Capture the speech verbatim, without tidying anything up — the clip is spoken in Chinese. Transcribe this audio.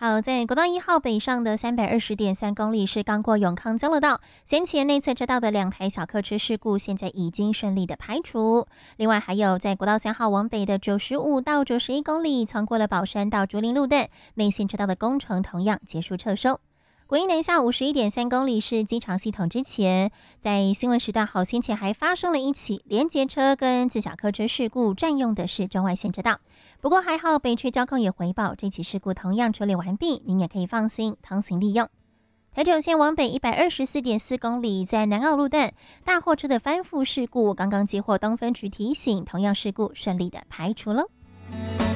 好，在国道一号北上的三百二十点三公里是刚过永康交流道，先前内侧车道的两台小客车事故，现在已经顺利的排除。另外还有在国道三号往北的九十五到九十一公里，穿过了宝山到竹林路段，内线车道的工程同样结束撤收。国一南下五十一点三公里是机场系统之前，在新闻时段好先前还发生了一起连结车跟自小客车事故，占用的是中外线车道。不过还好，北区交控也回报这起事故同样处理完毕，您也可以放心通行利用。台九线往北一百二十四点四公里，在南澳路段大货车的翻覆事故，刚刚接获东分局提醒，同样事故顺利的排除了。